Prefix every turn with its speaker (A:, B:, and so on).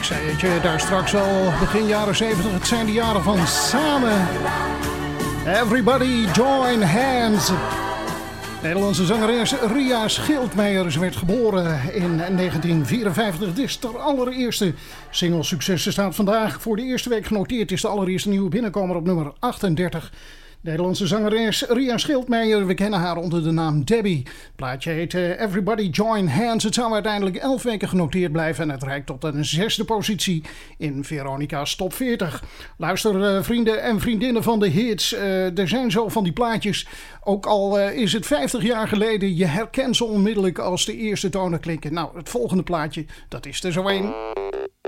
A: zei het je daar straks al, begin jaren 70. Het zijn de jaren van samen. Everybody join hands. Nederlandse zangeres Ria Schildmeijer. Ze werd geboren in 1954. Dit is haar allereerste single-succes. Ze staat vandaag voor de eerste week genoteerd. Is de allereerste nieuwe binnenkomer op nummer 38. Nederlandse zangeres Ria Schildmeijer. We kennen haar onder de naam Debbie. Het plaatje heet Everybody Join Hands. Het zou uiteindelijk 11 weken genoteerd blijven. En het reikt tot een 6e positie in Veronica's Top 40. Luister vrienden en vriendinnen van de hits. Er zijn zo van die plaatjes. Ook al is het 50 jaar geleden. Je herkent ze onmiddellijk als de eerste tonen klinken. Nou, het volgende plaatje, dat is er zo een.